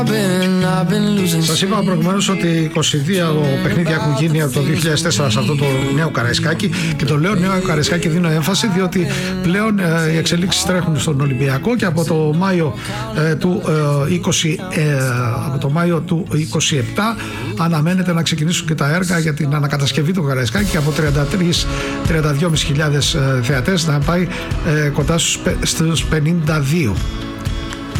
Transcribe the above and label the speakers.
Speaker 1: Σας είπα προηγουμένως ότι 22 παιχνίδια έχουν γίνει από το 2004 σε αυτό το νέο Καραϊσκάκι, και το λέω νέο Καραϊσκάκι, δίνω έμφαση διότι πλέον οι εξελίξεις τρέχουν στον Ολυμπιακό, και από το Μάιο του 27 αναμένεται να ξεκινήσουν και τα έργα για την ανακατασκευή του Καραϊσκάκι, και από 32.500 θεατές να πάει κοντά στους 52.